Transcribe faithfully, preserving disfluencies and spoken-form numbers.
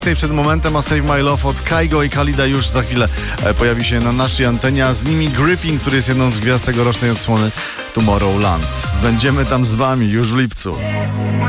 Przed momentem a Save My Love od Kygo i Khalida już za chwilę pojawi się na naszej antenie, a z nimi Griffin, który jest jedną z gwiazd tegorocznej odsłony Tomorrowland. Będziemy tam z wami już w lipcu.